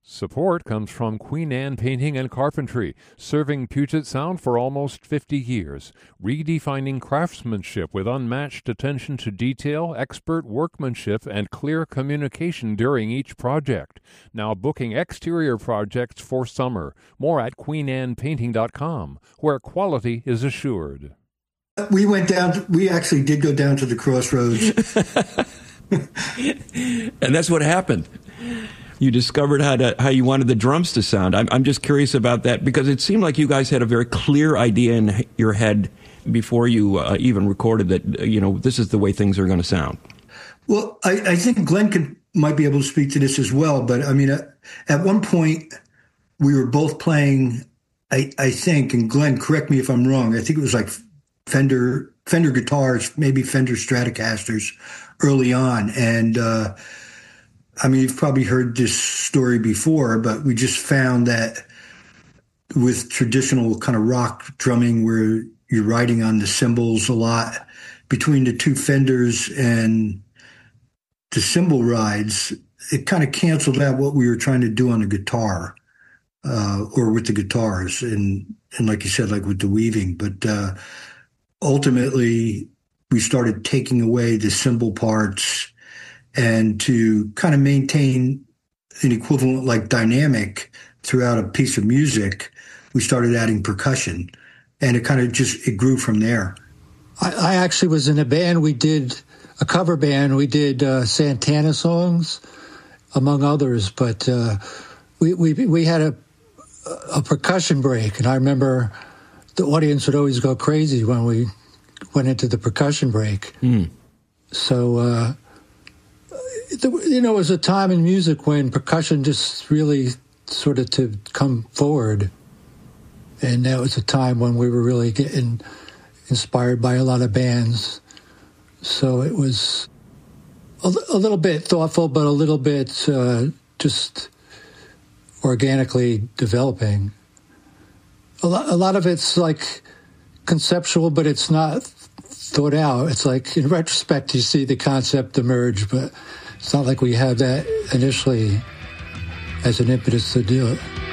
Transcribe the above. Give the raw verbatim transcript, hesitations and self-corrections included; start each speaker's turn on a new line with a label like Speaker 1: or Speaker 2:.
Speaker 1: Support comes from Queen Anne Painting and Carpentry, serving Puget Sound for almost fifty years, redefining craftsmanship with unmatched attention to detail, expert workmanship, and clear communication during each project. Now booking exterior projects for summer. More at queen anne painting dot com, where quality is assured.
Speaker 2: We went down, we actually did go down to the Crossroads.
Speaker 3: And that's what happened. You discovered how to how you wanted the drums to sound. I'm I'm just curious about that because it seemed like you guys had a very clear idea in your head before you uh, even recorded that. You know, this is the way things are going to sound.
Speaker 2: Well, I, I think Glenn can might be able to speak to this as well. But I mean, at, at one point we were both playing. I I think, and Glenn, correct me if I'm wrong. I think it was like Fender Fender guitars, maybe Fender Stratocasters, early on, and. Uh, I mean, you've probably heard this story before, but we just found that with traditional kind of rock drumming where you're riding on the cymbals a lot, between the two Fenders and the cymbal rides, it kind of canceled out what we were trying to do on the guitar uh, or with the guitars. And, and like you said, like with the weaving. But uh, ultimately, we started taking away the cymbal parts and to kind of maintain an equivalent like dynamic throughout a piece of music, we started adding percussion, and it kind of just, it grew from there.
Speaker 4: I, I actually was in a band. We did a cover band. We did uh, Santana songs, among others, but uh, we, we, we had a, a percussion break, and I remember the audience would always go crazy when we went into the percussion break. Mm. So, uh, you know, it was a time in music when percussion just really sort of to come forward. And that was a time when we were really getting inspired by a lot of bands. So it was a, a little bit thoughtful, but a little bit uh, just organically developing. A lot, a lot of it's like conceptual, but it's not thought out. It's like in retrospect, you see the concept emerge, but it's not like we had that initially as an impetus to do it.